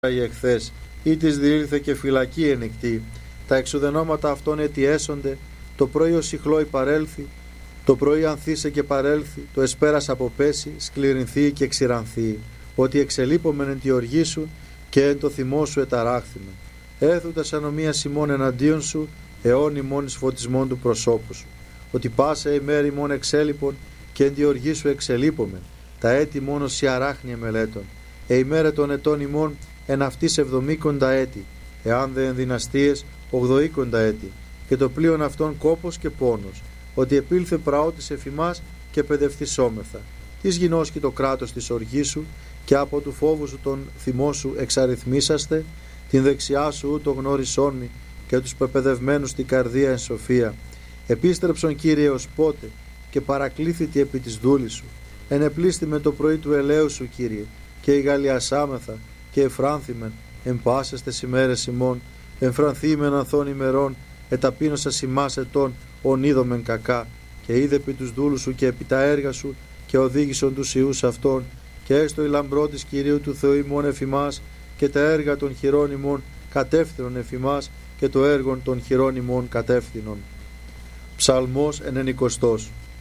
οι εχθές, ή της διήλθε και φυλακή ενεκτή. Τα εξουδενώματα αυτών αιτιέσονται, το πρωί ο σιχλόι παρέλθει, το πρωί ανθίσε και παρέλθει, το εσπέρας αποπέσει, σκληρινθεί και ξηρανθεί, ότι εξελείπομεν εν τη οργή σου και εν το θυμό σου εταράχθημε. Έθουτας ανομίας ημών εναντίον σου, αιών ημών εις φωτισμών του προσώπου σου. Ότι πάσα ημέρη ημών εξέλιπων και εν τη οργή σου εξελείπομεν, τα έτη μόνο σι αράχνια μελέτων. Ημέρα των ετών ημών εν αυτής 70 έτη, εάν δε εν δυναστείες 80 έτη, και το πλοίον αυτών κόπος και πόνος, ότι επήλθε πραότης εφημάς και παιδευθυσόμεθα. Της γινώσκει το κράτος της οργής σου, και από του φόβου σου τον θυμό σου εξαριθμίσαστε, την δεξιά σου ούτω γνώρισόν μη, και τους πεπαιδευμένους την καρδία εν σοφία. Επίστρεψον Κύριε ως πότε, και παρακλήθητη επί της δούλης σου. Ενεπλήστη με το πρωί του ελαίου σου Κύριε, και ηγαλιασάμεθα και εφράνθημεν εν πάσες τες ημέρες ημών, εμφρανθήμεν ανθών ημερών, εταπείνωσας ημάς ετών ονείδομεν κακά, και είδε επί τους δούλους σου και επί τα έργα σου, και οδήγησον τους ιούς αυτών, και έστω η λαμπρό της Κυρίου του Θεού ημών εφημάς, και τα έργα των χειρών ημών κατεύθυνον εφημάς, και το έργον των χειρών ημών κατεύθυνον. Ψαλμός 90.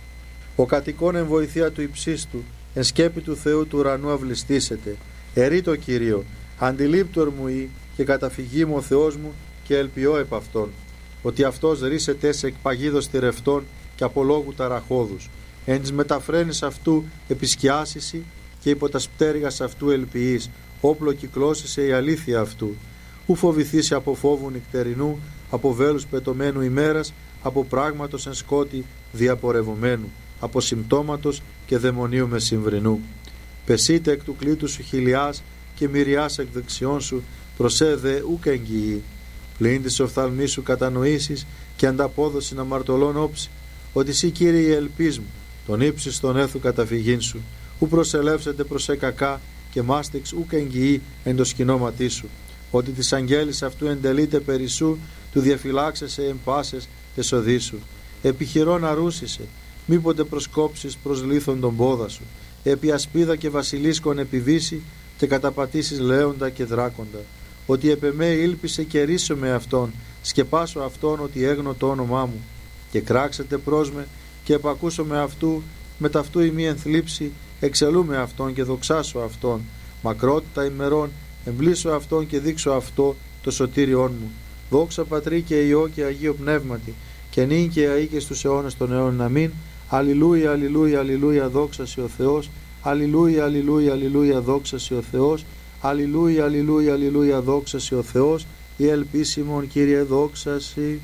Ο κατοικών εν βοηθεία του υψίστου, εν σκέπη του Θεού του ουρανού αυλιστήσετε. Ερεί το Κυρίο, αντιλήπτορ μου ή, και καταφυγή μου ο Θεός μου, και ελπιώ επ' αυτόν. Ότι αυτός ρίσεται σε εκπαγίδος θηρευτών και απολόγου ταραχώδους. Εν της μεταφραίνης αυτού επισκιάσισι, και υπό τα σπτέρυγας αυτού ελπιείς, όπλο κυκλώσισε η αλήθεια αυτού. Ου φοβηθήσει από φόβου νυχτερινού, από βέλους πετωμένου ημέρας, από πράγματος εν σκότη διαπορευωμένου, από συμπτώματος και δαιμονίου μεσημβρινού. Πεσείτε εκ του κλήτου σου χιλιάς, και μυριάς εκ δεξιών σου, προσέδε ούκ εγγυή. Πλην της οφθαλμή σου κατανοήσεις, και ανταπόδοση αμαρτωλών όψη, ότι σύ Κύριε η ελπίς μου, τον ύψιστον έθου καταφυγήν σου, ου προσελεύσετε προς κακά, και μάστηξ ούκ εγγυή εν το σκηνώματί σου, ότι της αγγέλης αυτού εντελείται περισσού, του διαφυλάξεσαι εν πάσες τες οδοί σου. Επιχειρών αρούσισε, μήποτε προσκόψεις προς λίθον τον πόδα σου, επί ασπίδα και βασιλίσκον επιβήσει, και καταπατήσεις λέοντα και δράκοντα. Ότι επ' εμέ ήλπισε και ρίσω με αυτόν, σκεπάσω αυτόν ότι έγνω το όνομά μου. Και κράξετε προς με, και επακούσω με αυτού, με ταυτού ημί ενθλίψη, εξελούμε αυτόν και δοξάσω αυτόν. Μακρότητα ημερών, εμπλήσω αυτόν και δείξω αυτό το σωτήριόν μου. Δόξα Πατρί και Υιό και Αγίο Πνεύματι, και νυν και αεί και στους αιώνες των αιώνων. Αμήν. Αλληλούια, αλληλούια, αλληλούια, δόξα σοι ο Θεός. Αλληλούια, αλληλούια, αλληλούια, δόξα σοι ο Θεός. Αλληλούια, αλληλούια, αλληλούια, δόξα σοι ο Θεός. Η ελπίσιμον Κύριε, δόξα σοι.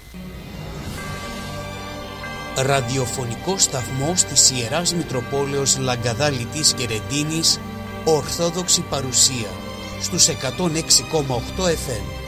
Ραδιοφωνικό σταθμός της Ιεράς Μητροπόλεως Λαγκαδά Λιτής και Ρεντίνης, Ορθόδοξη παρουσία στους 106,8 FM.